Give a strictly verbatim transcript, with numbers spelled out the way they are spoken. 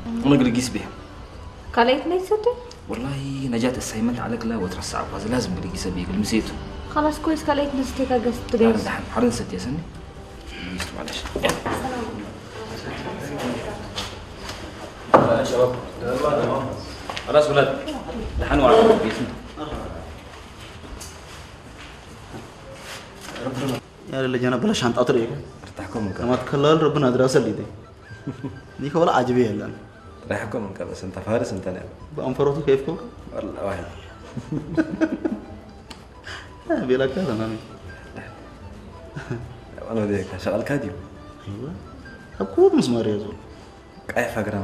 أنا قل قيس بها كليت نيسته والله نجات السيمنت على كلا وترسع وهذا لازم قل قيس بيه قل مسيته خلاص كويس كليت نستيك قست حرن جيس دحن حرن ست يا سني قيس معلش يا شباب خلاص ولاد دحن وعلى قيسنا يا اللي جانا بلاش عن طريق ارتاحكم من كما تكلل ربنا دراسة اللي دي ديك ولا عجبيه لنا رايحكم من بس انت فارس انت نعم بأنفروتو كيفكم؟ والله واحد بلا كذا نامي انا وديك شغال كاديو ايوه طب كود مسمار يا زول كيف اقرا